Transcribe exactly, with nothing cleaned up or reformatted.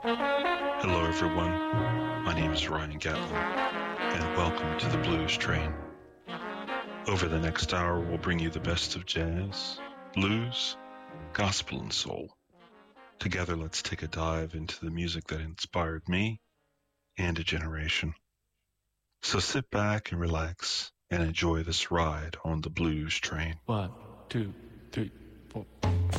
Hello, everyone. My name is Ryan Gatlin, and welcome to the Blues Train. Over the next hour, we'll bring you the best of jazz, blues, gospel, and soul. Together, let's take a dive into the music that inspired me and a generation. So sit back and relax and enjoy this ride on the Blues Train. One, two, three.